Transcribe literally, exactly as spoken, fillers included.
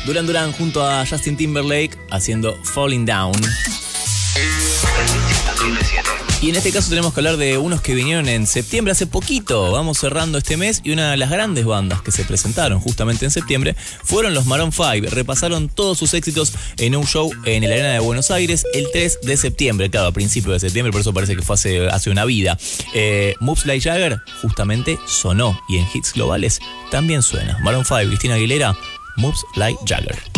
Duran Duran junto a Justin Timberlake haciendo Falling Down. Y en este caso tenemos que hablar de unos que vinieron en septiembre, hace poquito. Vamos cerrando este mes y una de las grandes bandas que se presentaron justamente en septiembre fueron los Maroon cinco. Repasaron todos sus éxitos en un show en el Arena de Buenos Aires el tres de septiembre, claro, a principios de septiembre, por eso parece que fue hace, hace una vida. Eh, Moves Like Jagger justamente sonó y en hits globales también suena. Maroon cinco, Christina Aguilera, Moves Like Jagger.